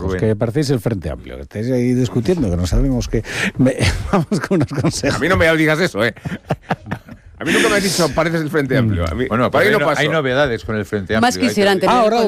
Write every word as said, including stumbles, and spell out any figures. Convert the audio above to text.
consejos, que parecéis el Frente Amplio, que estáis ahí discutiendo, que no sabemos que... Me... Vamos con unos consejos. A mí no me digas eso, ¿eh? A mí nunca me has dicho, pareces el Frente Amplio. A mí, bueno, por ahí hay, no no, paso. hay novedades con el Frente Amplio. Más quisieran tener Ahora